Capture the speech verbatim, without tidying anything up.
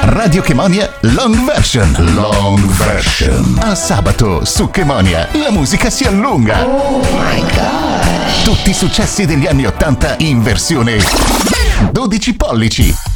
Radio Chemonia Long Version. Long Version. A sabato su Chemonia la musica si allunga. Oh my god. Tutti i successi degli anni ottanta in versione dodici pollici.